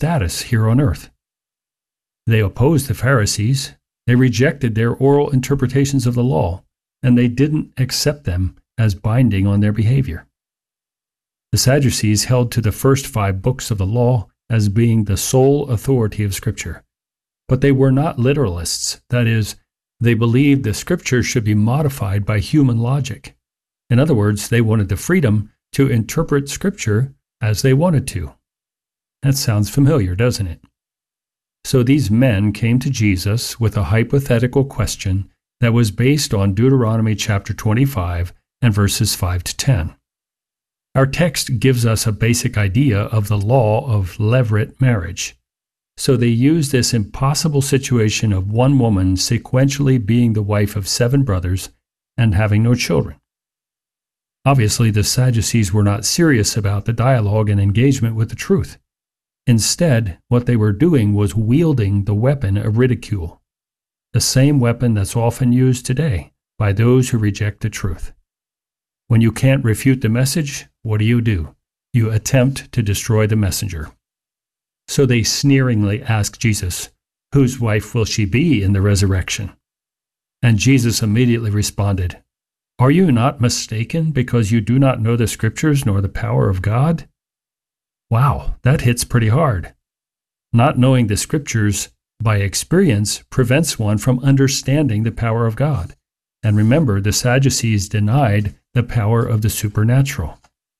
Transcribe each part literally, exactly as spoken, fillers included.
status here on earth. They opposed the Pharisees, they rejected their oral interpretations of the law, and they didn't accept them as binding on their behavior. The Sadducees held to the first five books of the law as being the sole authority of Scripture. But they were not literalists, that is, they believed the Scripture should be modified by human logic. In other words, they wanted the freedom to interpret Scripture as they wanted to. That sounds familiar, doesn't it? So these men came to Jesus with a hypothetical question that was based on Deuteronomy chapter twenty-five and verses five to ten. Our text gives us a basic idea of the law of levirate marriage. So they used this impossible situation of one woman sequentially being the wife of seven brothers and having no children. Obviously, the Sadducees were not serious about the dialogue and engagement with the truth. Instead, what they were doing was wielding the weapon of ridicule, the same weapon that's often used today by those who reject the truth. When you can't refute the message, what do you do? You attempt to destroy the messenger. So they sneeringly asked Jesus, "Whose wife will she be in the resurrection?" And Jesus immediately responded, "Are you not mistaken because you do not know the Scriptures nor the power of God?" Wow, that hits pretty hard. Not knowing the Scriptures by experience prevents one from understanding the power of God. And remember, the Sadducees denied the power of the supernatural.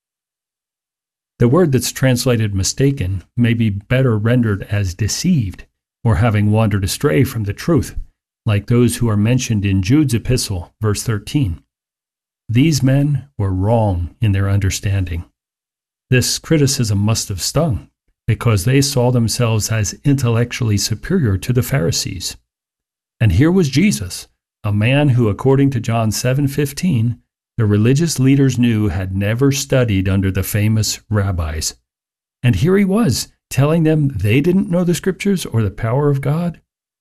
The word that's translated mistaken may be better rendered as deceived, or having wandered astray from the truth, like those who are mentioned in Jude's epistle, verse thirteen. These men were wrong in their understanding. This criticism must have stung, because they saw themselves as intellectually superior to the Pharisees. And here was Jesus, a man who, according to John seven fifteen, the religious leaders knew had never studied under the famous rabbis. And here he was, telling them they didn't know the Scriptures or the power of God.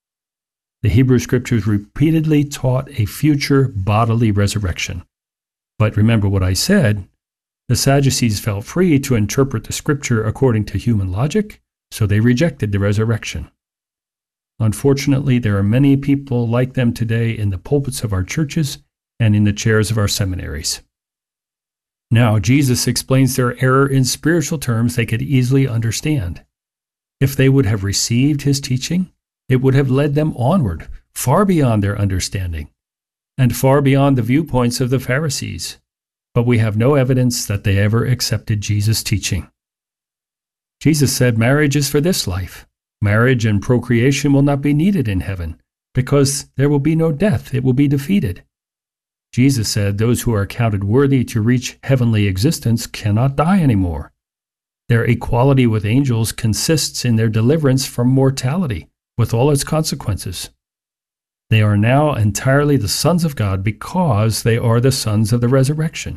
The Hebrew Scriptures repeatedly taught a future bodily resurrection. But remember what I said, the Sadducees felt free to interpret the Scripture according to human logic, so they rejected the resurrection. Unfortunately, there are many people like them today in the pulpits of our churches and in the chairs of our seminaries. Now, Jesus explains their error in spiritual terms they could easily understand. If they would have received his teaching, it would have led them onward, far beyond their understanding, and far beyond the viewpoints of the Pharisees. But we have no evidence that they ever accepted Jesus' teaching. Jesus said marriage is for this life. Marriage and procreation will not be needed in heaven, because there will be no death, it will be defeated. Jesus said those who are counted worthy to reach heavenly existence cannot die anymore. Their equality with angels consists in their deliverance from mortality, with all its consequences. They are now entirely the sons of God because they are the sons of the resurrection.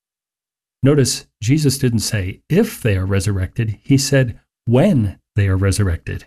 Notice, Jesus didn't say if they are resurrected, he said when they are resurrected.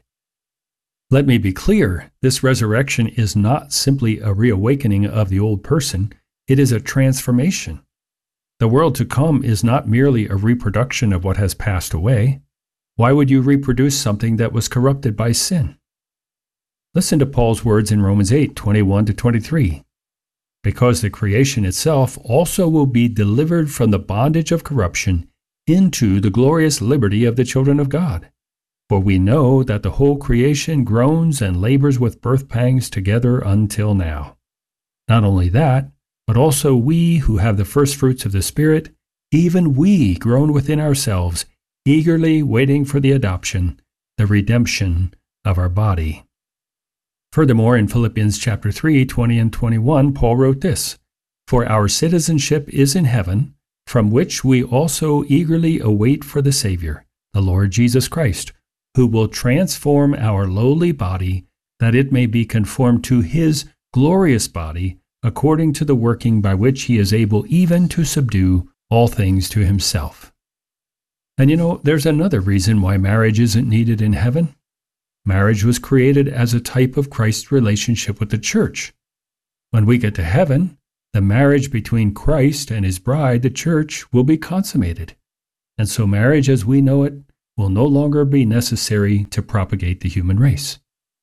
Let me be clear, this resurrection is not simply a reawakening of the old person, it is a transformation. The world to come is not merely a reproduction of what has passed away. Why would you reproduce something that was corrupted by sin? Listen to Paul's words in Romans eight, twenty-one to twenty-three. Because the creation itself also will be delivered from the bondage of corruption into the glorious liberty of the children of God. For we know that the whole creation groans and labors with birth pangs together until now. Not only that, but also we who have the first fruits of the Spirit, even we groan within ourselves, eagerly waiting for the adoption, the redemption of our body. Furthermore, in Philippians chapter three, twenty and twenty-one, Paul wrote this, "For our citizenship is in heaven, from which we also eagerly await for the Savior, the Lord Jesus Christ, who will transform our lowly body, that it may be conformed to his glorious body, according to the working by which he is able even to subdue all things to himself." And you know, there's another reason why marriage isn't needed in heaven. Marriage was created as a type of Christ's relationship with the church. When we get to heaven, the marriage between Christ and his bride, the church, will be consummated. And so marriage as we know it will no longer be necessary to propagate the human race.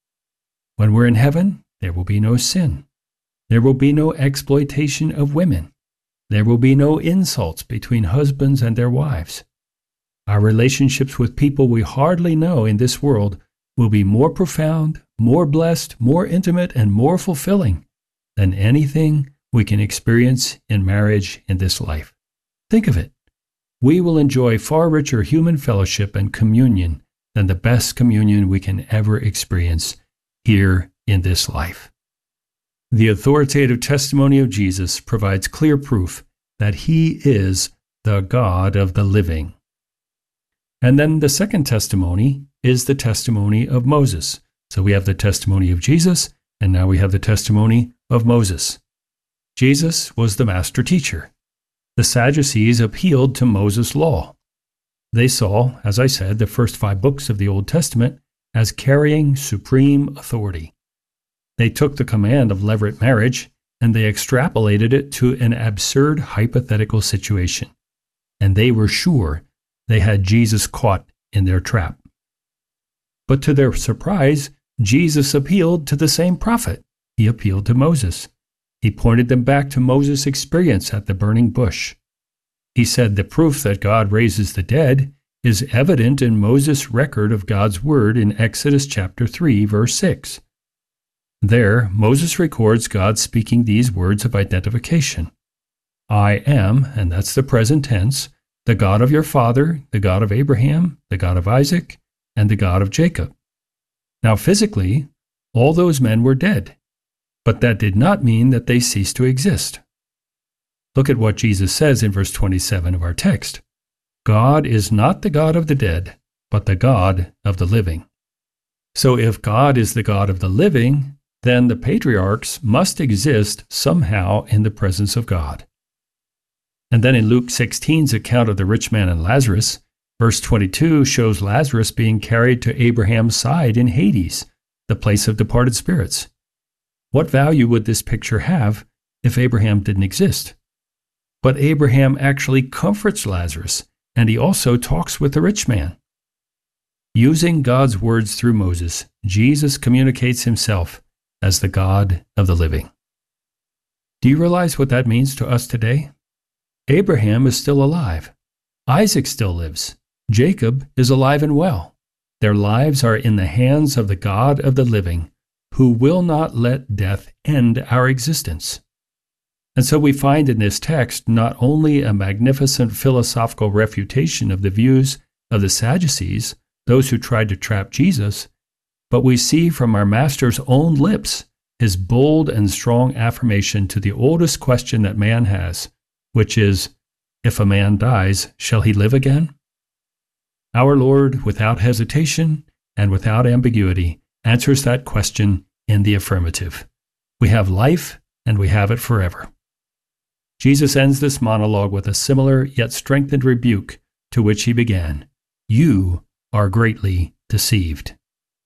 When we're in heaven, there will be no sin. There will be no exploitation of women. There will be no insults between husbands and their wives. Our relationships with people we hardly know in this world will be more profound, more blessed, more intimate, and more fulfilling than anything we can experience in marriage in this life. Think of it. We will enjoy far richer human fellowship and communion than the best communion we can ever experience here in this life. The authoritative testimony of Jesus provides clear proof that he is the God of the living. And then the second testimony is the testimony of Moses. So we have the testimony of Jesus, and now we have the testimony of Moses. Jesus was the master teacher. The Sadducees appealed to Moses' law. They saw, as I said, the first five books of the Old Testament as carrying supreme authority. They took the command of levirate marriage and they extrapolated it to an absurd hypothetical situation. And they were sure they had Jesus caught in their trap. But to their surprise, Jesus appealed to the same prophet. He appealed to Moses. He pointed them back to Moses' experience at the burning bush. He said the proof that God raises the dead is evident in Moses' record of God's word in Exodus chapter three, verse six. There, Moses records God speaking these words of identification. I am, and that's the present tense, the God of your father, the God of Abraham, the God of Isaac, and the God of Jacob. Now physically, all those men were dead, but that did not mean that they ceased to exist. Look at what Jesus says in verse twenty-seven of our text. God is not the God of the dead, but the God of the living. So if God is the God of the living, then the patriarchs must exist somehow in the presence of God. And then in Luke sixteen's account of the rich man and Lazarus, verse twenty-two shows Lazarus being carried to Abraham's side in Hades, the place of departed spirits. What value would this picture have if Abraham didn't exist? But Abraham actually comforts Lazarus, and he also talks with the rich man. Using God's words through Moses, Jesus communicates himself as the God of the living. Do you realize what that means to us today? Abraham is still alive. Isaac still lives. Jacob is alive and well. Their lives are in the hands of the God of the living, who will not let death end our existence. And so we find in this text not only a magnificent philosophical refutation of the views of the Sadducees, those who tried to trap Jesus, but we see from our Master's own lips his bold and strong affirmation to the oldest question that man has, which is, if a man dies, shall he live again? Our Lord, without hesitation and without ambiguity, answers that question in the affirmative. We have life, and we have it forever. Jesus ends this monologue with a similar yet strengthened rebuke to which he began. You are greatly deceived.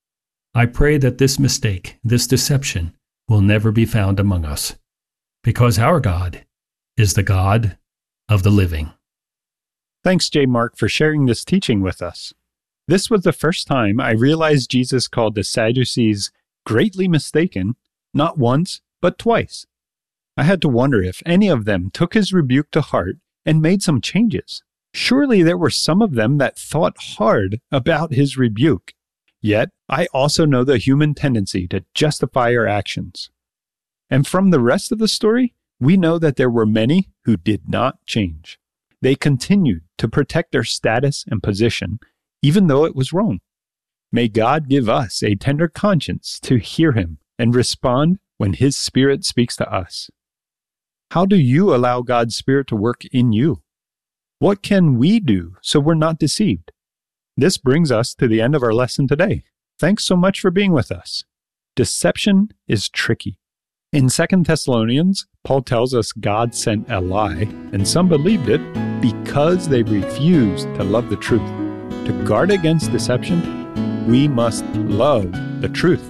I pray that this mistake, this deception, will never be found among us, because our God is the God of the living. Thanks, J. Mark, for sharing this teaching with us. This was the first time I realized Jesus called the Sadducees greatly mistaken, not once, but twice. I had to wonder if any of them took his rebuke to heart and made some changes. Surely there were some of them that thought hard about his rebuke. Yet, I also know the human tendency to justify our actions. And from the rest of the story, we know that there were many who did not change. They continued to protect their status and position, even though it was wrong. May God give us a tender conscience to hear him and respond when his Spirit speaks to us. How do you allow God's Spirit to work in you? What can we do so we're not deceived? This brings us to the end of our lesson today. Thanks so much for being with us. Deception is tricky. In Second Thessalonians, Paul tells us God sent a lie, and some believed it because they refused to love the truth. To guard against deception, we must love the truth.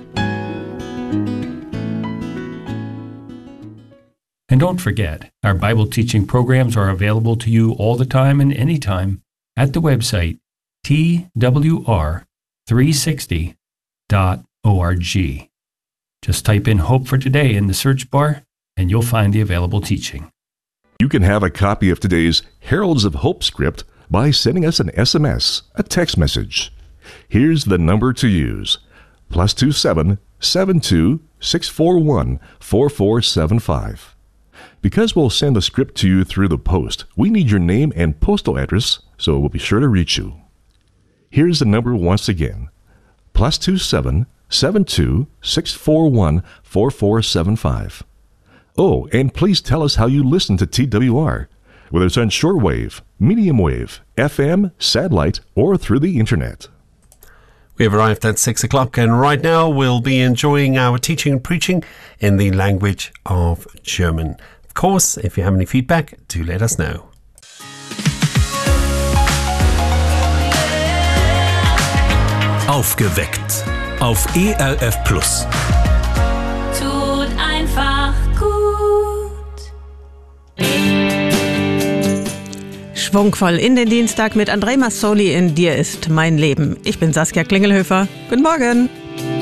And don't forget, our Bible teaching programs are available to you all the time and anytime at the website T W R three sixty dot org. Just type in Hope for Today in the search bar, and you'll find the available teaching. You can have a copy of today's Heralds of Hope script by sending us an S M S, a text message. Here's the number to use: plus two seven seven two six four one four four seven five. Because we'll send a script to you through the post, we need your name and postal address, so we'll be sure to reach you. Here's the number once again: plus two seven seven two six four one four four seven five. Oh, and please tell us how you listen to T W R, whether it's on shortwave, medium wave, F M, satellite, or through the internet. We have arrived at six o'clock, and right now we'll be enjoying our teaching and preaching in the language of German. Of course, if you have any feedback, do let us know. Aufgeweckt auf E R F Plus. Tut einfach gut. Schwungvoll in den Dienstag mit André Massoli in Dir ist mein Leben. Ich bin Saskia Klingelhöfer. Guten Morgen.